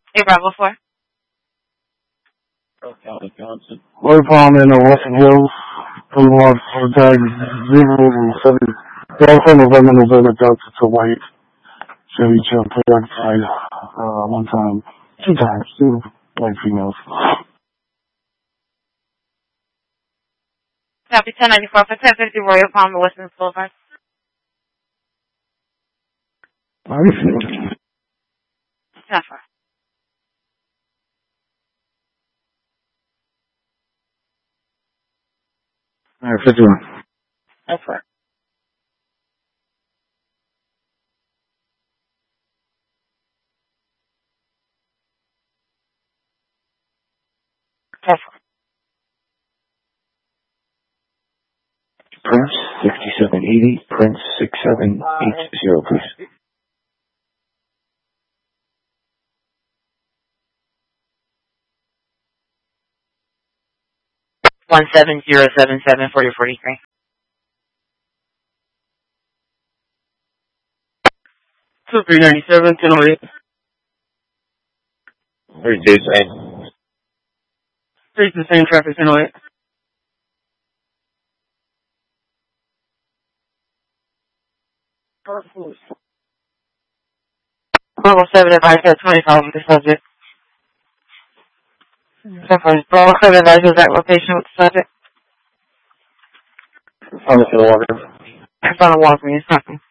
Hey, Bravo 4. Roy Palm in the Western Hills. Boulevard for tag 007. Also November Delta to White. Chevy Chuck preoccupied, one time, two times, two white females. Copy 1094 for 1050 Royal Palm, Western Boulevard. How do you feel? 10-4. Alright, 51. 10-4. 10-4. Prince 6780, Prince 6780, please. One 7077 for your 43. So 397, 1008. Where's this end? 3's the same traffic, 1008. Bravo 7 advised at 25 with the subject. Bravo 7 advised at location with the subject. On the Walker. I found a walk me, it's nothing.